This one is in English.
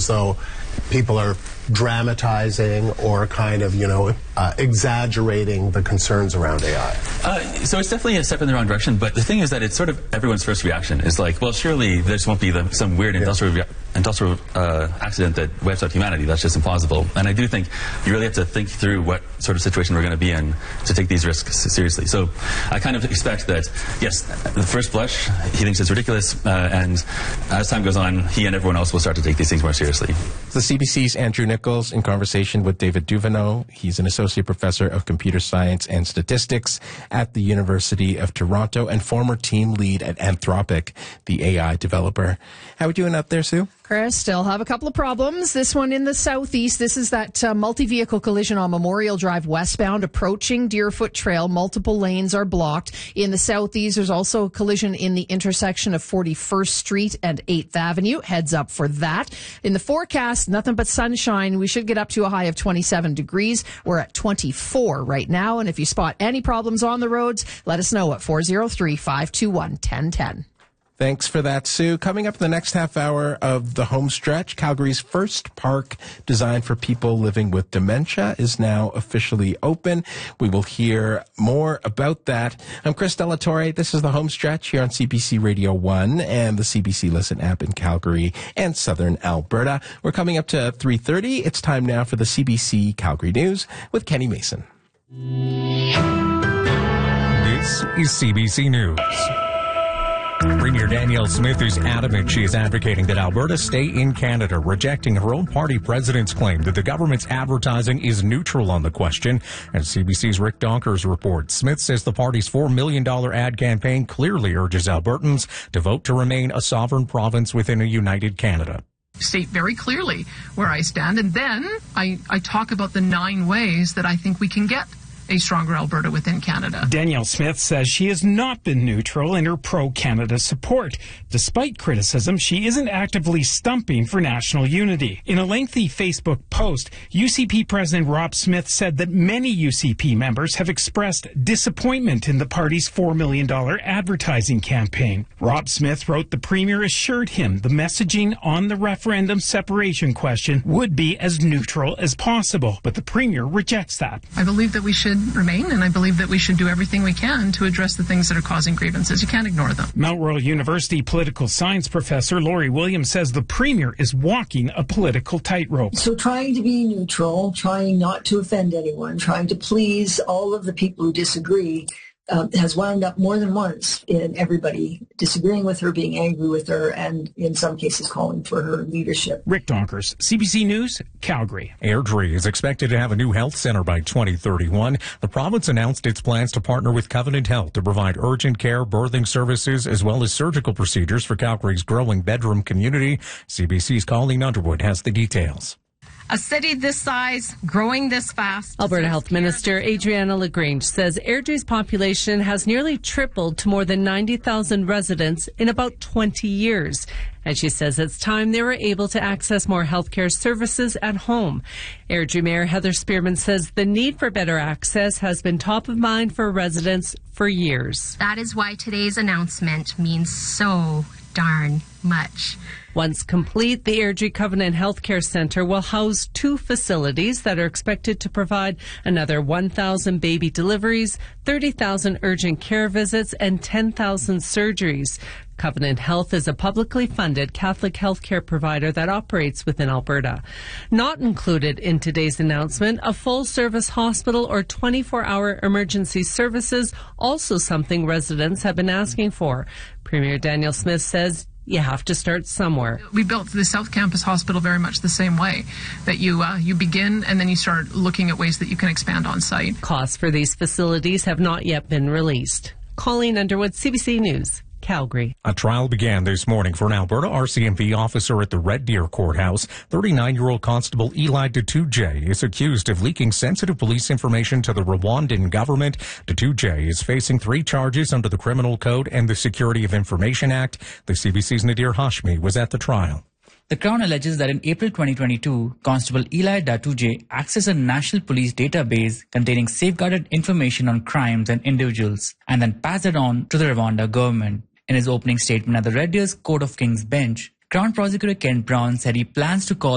though people are dramatizing or kind of, exaggerating the concerns around AI? So it's definitely a step in the wrong direction, but the thing is that it's sort of everyone's first reaction is like, well, surely this won't be some weird industrial accident that wipes out humanity. That's just implausible. And I do think you really have to think through what sort of situation we're going to be in to take these risks seriously. So I kind of expect that, yes, the first blush, he thinks it's ridiculous, and as time goes on, he and everyone else will start to take these things more seriously. The CBC's Andrew Nichols in conversation with David Duveneau. He's an associate professor of computer science and statistics at the University of Toronto and former team lead at Anthropic, the AI developer. How are we doing up there, Sue? Chris, still have a couple of problems. This one in the southeast. This is that multi-vehicle collision on Memorial Drive westbound approaching Deerfoot Trail. Multiple lanes are blocked. In the southeast, there's also a collision in the intersection of 41st Street and 8th Avenue. Heads up for that. In the forecast, nothing but sunshine. We should get up to a high of 27 degrees. We're at 24 right now. And if you spot any problems on the roads, let us know at 403-521-1010. Thanks for that, Sue. Coming up in the next half hour of the home stretch, Calgary's first park designed for people living with dementia is now officially open. We will hear more about that. I'm Chris Delatorre. This is the home stretch here on CBC Radio 1 and the CBC Listen app in Calgary and Southern Alberta. We're coming up to 3:30. It's time now for the CBC Calgary News with Kenny Mason. This is CBC News. Premier Danielle Smith is adamant she is advocating that Alberta stay in Canada, rejecting her own party president's claim that the government's advertising is neutral on the question. As CBC's Rick Donkers reports, Smith says the party's $4 million ad campaign clearly urges Albertans to vote to remain a sovereign province within a united Canada. State very clearly where I stand, and then I talk about the 9 ways that I think we can get a stronger Alberta within Canada. Danielle Smith says she has not been neutral in her pro-Canada support. Despite criticism, she isn't actively stumping for national unity. In a lengthy Facebook post, UCP President Rob Smith said that many UCP members have expressed disappointment in the party's $4 million advertising campaign. Rob Smith wrote the Premier assured him the messaging on the referendum separation question would be as neutral as possible, but the Premier rejects that. I believe that we should remain, and I believe that we should do everything we can to address the things that are causing grievances. You can't ignore them. Mount Royal University political science professor Laurie Williams says the Premier is walking a political tightrope. So trying to be neutral, trying not to offend anyone, trying to please all of the people who disagree has wound up more than once in everybody disagreeing with her, being angry with her, and in some cases calling for her leadership. Rick Donkers, CBC News, Calgary. Airdrie is expected to have a new health center by 2031. The province announced its plans to partner with Covenant Health to provide urgent care, birthing services, as well as surgical procedures for Calgary's growing bedroom community. CBC's Colleen Underwood has the details. A city this size, growing this fast. Alberta Health Minister Adriana LaGrange says Airdrie's population has nearly tripled to more than 90,000 residents in about 20 years. And she says it's time they were able to access more healthcare services at home. Airdrie Mayor Heather Spearman says the need for better access has been top of mind for residents for years. That is why today's announcement means so darn much. Once complete, the Airdrie Covenant Healthcare Centre will house 2 facilities that are expected to provide another 1,000 baby deliveries, 30,000 urgent care visits, and 10,000 surgeries. Covenant Health is a publicly funded Catholic healthcare provider that operates within Alberta. Not included in today's announcement, a full-service hospital or 24-hour emergency services, also something residents have been asking for. Premier Danielle Smith says you have to start somewhere. We built the South Campus Hospital very much the same way, that you begin and then you start looking at ways that you can expand on site. Costs for these facilities have not yet been released. Colleen Underwood, CBC News, Calgary. A trial began this morning for an Alberta RCMP officer at the Red Deer Courthouse. 39-year-old Constable Eli Datuje is accused of leaking sensitive police information to the Rwandan government. Datuje is facing 3 charges under the Criminal Code and the Security of Information Act. The CBC's Nadir Hashmi was at the trial. The Crown alleges that in April 2022, Constable Eli Datuje accessed a national police database containing safeguarded information on crimes and individuals, and then passed it on to the Rwanda government. In his opening statement at the Red Deer's Court of King's Bench, Crown Prosecutor Ken Brown said he plans to call